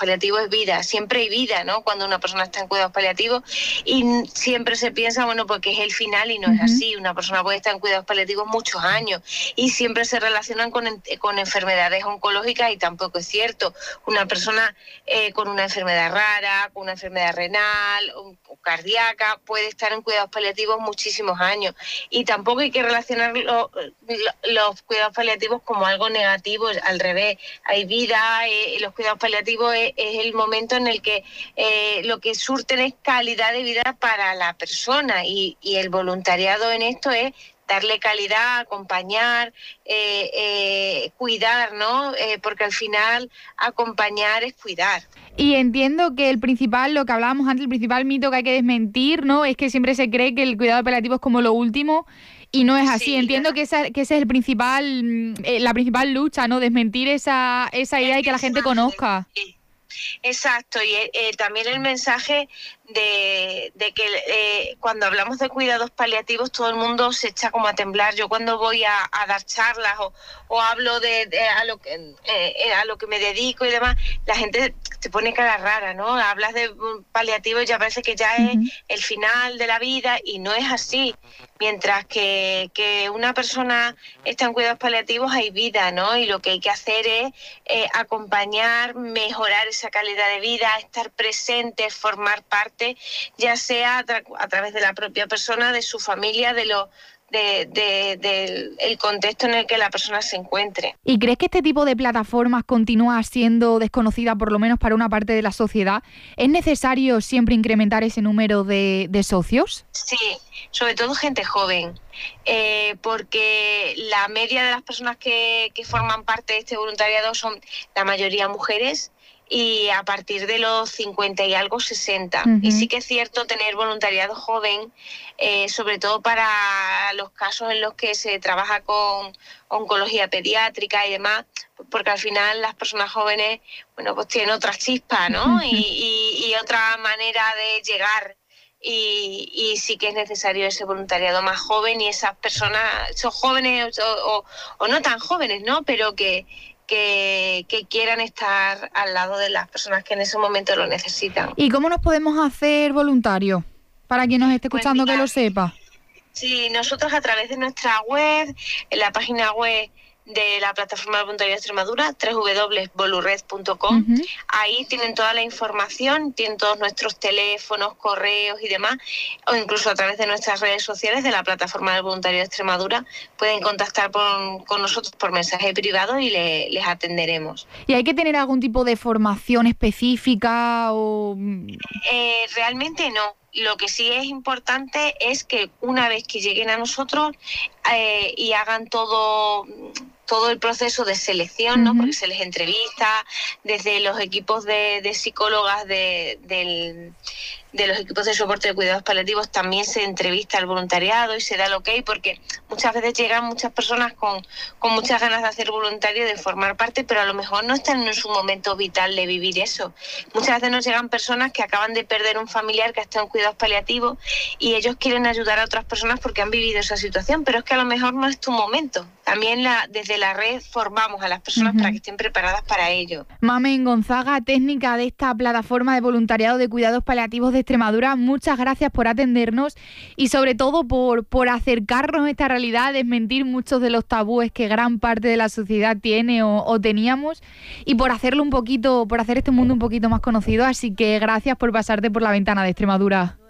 paliativos es vida, siempre hay vida, ¿no? Cuando una persona está en cuidados paliativos, y siempre se piensa, bueno, porque es el final, y no es así. Una persona puede estar en cuidados paliativos muchos años y siempre se relacionan con enfermedades oncológicas, y tampoco es cierto. Una persona con una enfermedad rara, con una enfermedad renal o cardíaca, puede estar en cuidados paliativos muchísimos años, y tampoco hay que relacionar los cuidados paliativos como algo negativo. Al revés, hay vida. Los cuidados paliativos es el momento en el que lo que surten es calidad de vida para la persona, y el voluntariado en esto es darle calidad, acompañar, cuidar, ¿no? Porque al final acompañar es cuidar. Y entiendo que lo que hablábamos antes, el principal mito que hay que desmentir, ¿no? Es que siempre se cree que el cuidado paliativo es como lo último, y no es así. Sí, entiendo que ese es el principal, la principal lucha, ¿no? Desmentir esa idea y que la gente conozca. Sí. Exacto, y también el mensaje de que cuando hablamos de cuidados paliativos todo el mundo se echa como a temblar. Yo cuando voy a dar charlas o hablo a lo que me dedico y demás, la gente te pone cara rara, ¿no? Hablas de paliativos y ya parece que ya es el final de la vida, y no es así. Mientras que una persona está en cuidados paliativos hay vida, ¿no? Y lo que hay que hacer es acompañar, mejorar esa calidad de vida, estar presentes, formar parte, ya sea a través de la propia persona, de su familia, del contexto en el que la persona se encuentre. ¿Y crees que este tipo de plataformas continúa siendo desconocida, por lo menos para una parte de la sociedad? ¿Es necesario siempre incrementar ese número de socios? Sí, sobre todo gente joven, porque la media de las personas que forman parte de este voluntariado son la mayoría mujeres, y a partir de los 50 y algo, 60. Y sí que es cierto tener voluntariado joven, sobre todo para los casos en los que se trabaja con oncología pediátrica y demás, porque al final las personas jóvenes, bueno, pues tienen otra chispa, ¿no? y otra manera de llegar. Y sí que es necesario ese voluntariado más joven, y esas personas, son jóvenes o no tan jóvenes, ¿no? Pero que quieran estar al lado de las personas que en ese momento lo necesitan. ¿Y cómo nos podemos hacer voluntarios? Para quien nos esté escuchando, que lo sepa. Sí, nosotros a través de nuestra web, en la página web de la plataforma de voluntariado de Extremadura, www.volured.com. Ahí tienen toda la información, tienen todos nuestros teléfonos, correos y demás, o incluso a través de nuestras redes sociales de la plataforma del voluntariado de Extremadura pueden contactar con nosotros por mensaje privado y les atenderemos. ¿Y hay que tener algún tipo de formación específica o...? Realmente no. Lo que sí es importante es que una vez que lleguen a nosotros y hagan todo el proceso de selección, ¿no? Porque se les entrevista desde los equipos de psicólogas de los equipos de soporte de cuidados paliativos, también se entrevista al voluntariado y se da el ok, porque muchas veces llegan muchas personas con muchas ganas de hacer voluntario, de formar parte, pero a lo mejor no están en su momento vital de vivir eso. Muchas veces nos llegan personas que acaban de perder un familiar que ha estado en cuidados paliativos, y ellos quieren ayudar a otras personas porque han vivido esa situación, pero es que a lo mejor no es tu momento. También desde la red formamos a las personas para que estén preparadas para ello. Mamen Gonzaga, técnica de esta plataforma de voluntariado de cuidados paliativos de Extremadura, muchas gracias por atendernos y sobre todo por acercarnos a esta realidad, desmentir muchos de los tabúes que gran parte de la sociedad tiene o teníamos, y por hacerlo por hacer este mundo un poquito más conocido. Así que gracias por pasarte por la ventana de Extremadura.